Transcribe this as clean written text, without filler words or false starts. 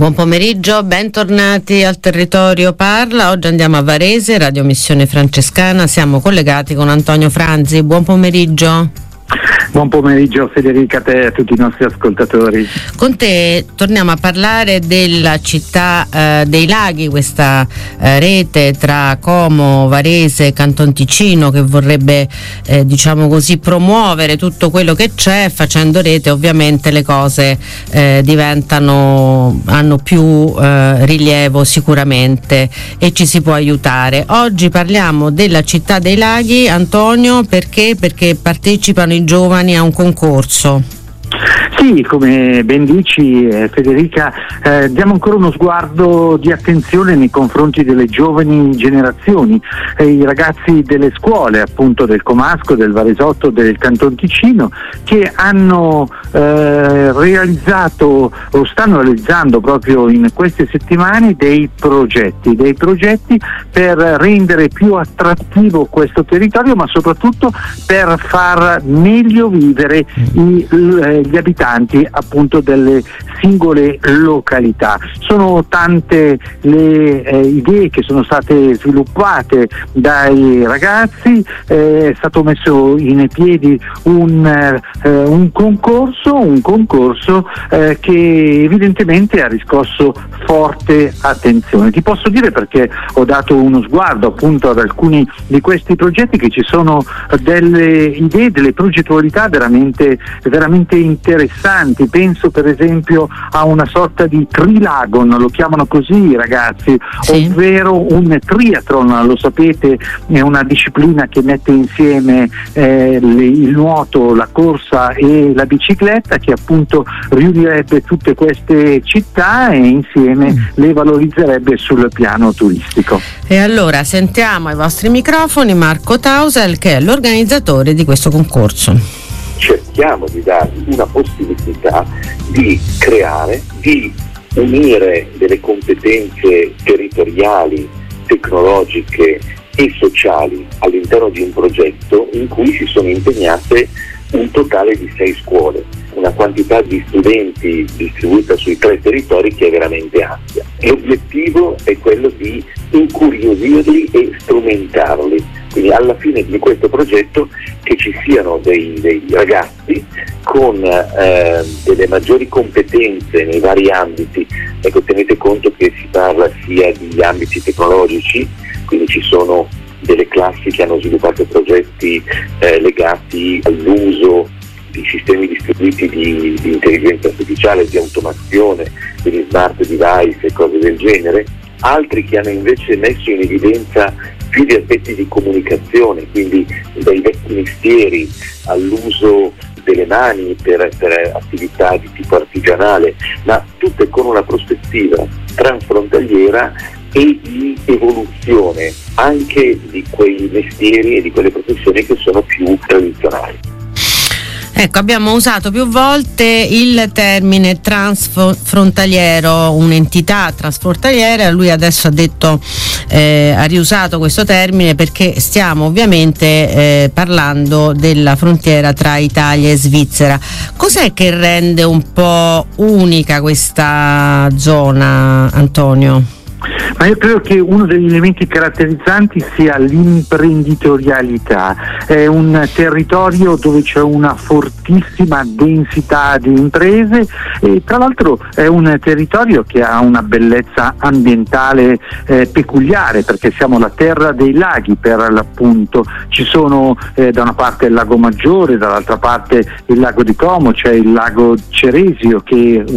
Buon pomeriggio, bentornati al Territorio Parla. Oggi andiamo a Varese, Radio Missione Francescana. Siamo collegati con Antonio Franzi. Buon pomeriggio. Buon pomeriggio Federica, a te e a tutti i nostri ascoltatori. Con te torniamo a parlare della città dei laghi, questa rete tra Como, Varese, Canton Ticino, che vorrebbe diciamo così promuovere tutto quello che c'è. Facendo rete ovviamente le cose hanno più rilievo sicuramente e ci si può aiutare. Oggi parliamo della città dei laghi, Antonio, perché partecipano i giovani a un concorso. Sì, come ben dici Federica, diamo ancora uno sguardo di attenzione nei confronti delle giovani generazioni, i ragazzi delle scuole appunto del Comasco, del Varesotto, del Canton Ticino, che hanno realizzato o stanno realizzando proprio in queste settimane dei progetti per rendere più attrattivo questo territorio, ma soprattutto per far meglio vivere gli abitanti appunto delle singole località. Sono tante le idee che sono state sviluppate dai ragazzi, è stato messo in piedi un concorso che evidentemente ha riscosso forte attenzione. Ti posso dire, perché ho dato uno sguardo appunto ad alcuni di questi progetti, che ci sono delle idee, delle progettualità veramente interessanti. Penso per esempio a una sorta di trilagon, lo chiamano così i ragazzi, sì, ovvero un triathlon. Lo sapete, è una disciplina che mette insieme il nuoto, la corsa e la bicicletta, che appunto riunirebbe tutte queste città e insieme le valorizzerebbe sul piano turistico. E allora sentiamo ai vostri microfoni Marco Tausel, che è l'organizzatore di questo concorso. Cerchiamo di dargli una possibilità di creare, di unire delle competenze territoriali, tecnologiche e sociali all'interno di un progetto in cui si sono impegnate un totale di 6 scuole, una quantità di studenti distribuita sui 3 territori che è veramente ampia. L'obiettivo è quello di incuriosirli e strumentarli, quindi alla fine di questo progetto che ci siano dei ragazzi con delle maggiori competenze nei vari ambiti. Ecco, tenete conto che si parla sia di ambiti tecnologici, quindi ci sono delle classi che hanno sviluppato progetti legati all'uso di sistemi distribuiti di intelligenza artificiale, di automazione, quindi smart device e cose del genere, altri che hanno invece messo in evidenza più di aspetti di comunicazione, quindi dai vecchi mestieri all'uso delle mani per attività di tipo artigianale, ma tutte con una prospettiva transfrontaliera e di evoluzione anche di quei mestieri e di quelle professioni che sono più tradizionali. Ecco, abbiamo usato più volte il termine transfrontaliero, un'entità transfrontaliera. Lui adesso ha riusato questo termine perché stiamo ovviamente parlando della frontiera tra Italia e Svizzera. Cos'è che rende un po' unica questa zona, Antonio? Ma io credo che uno degli elementi caratterizzanti sia l'imprenditorialità. È un territorio dove c'è una fortissima densità di imprese e tra l'altro è un territorio che ha una bellezza ambientale peculiare, perché siamo la terra dei laghi per l'appunto. Ci sono da una parte il lago Maggiore, dall'altra parte il lago di Como, c'è il lago Ceresio, che